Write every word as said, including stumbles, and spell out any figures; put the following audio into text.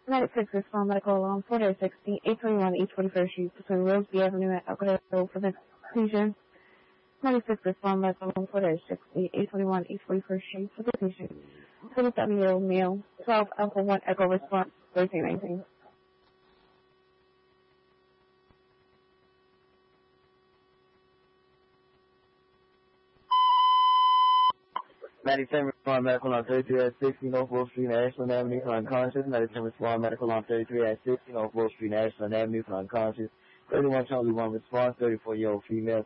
ninety-six respond medical along four sixty, eight twenty-one, East forty-first Street between Roseby Avenue and Elko Road for the seizure. ninety-six respond medical along four sixty, eight twenty-one, East forty-first Street for the seizure. twenty-seven-year-old male, twelve Alpha one Echo response, thirteen nineteen. ninety-seven respond medical on thirty-three at sixty North Wolf Street, Ashland Avenue for unconscious. ninety-seven respond medical on thirty-three at sixty North Wolf Street, Ashland Avenue for unconscious. thirty-one Charlie one response, thirty-four-year-old female.